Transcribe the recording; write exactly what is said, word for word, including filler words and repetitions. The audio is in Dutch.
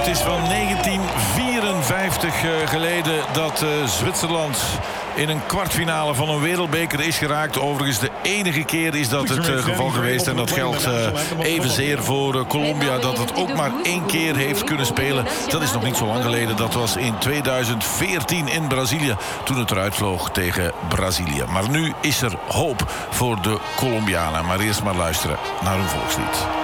Het is van negentien vierenvijftig geleden dat uh, Zwitserland in een kwartfinale van een wereldbeker is geraakt. Overigens de enige keer is dat het uh, geval geweest. En dat geldt uh, evenzeer voor uh, Colombia, dat het ook maar één keer heeft kunnen spelen. Dat is nog niet zo lang geleden. Dat was in tweeduizend veertien in Brazilië, toen het eruit vloog tegen Brazilië. Maar nu is er hoop voor de Colombianen. Maar eerst maar luisteren naar hun volkslied.